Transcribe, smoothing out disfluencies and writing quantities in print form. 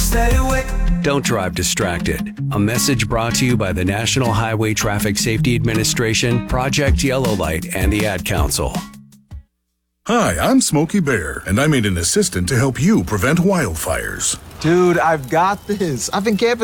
stay away. Don't drive distracted. A message brought to you by the National Highway Traffic Safety Administration, Project Yellow Light, and the Ad Council. Hi, I'm Smokey Bear, and I made an assistant to help you prevent wildfires. Dude, I've got this. I've been camping